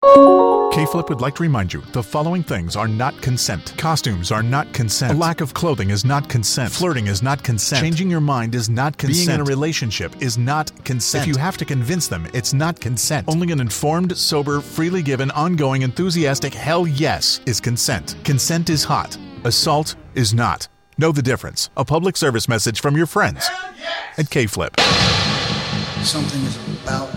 K-Flip would like to remind you, the following things are not consent. Costumes are not consent. A lack of clothing is not consent. Flirting is not consent. Changing your mind is not consent. Being in a relationship is not consent. If you have to convince them, it's not consent. Only an informed, sober, freely given, ongoing, enthusiastic hell yes is consent. Consent is hot. Assault is not. Know the difference. A public service message from your friends at K-Flip. Something is about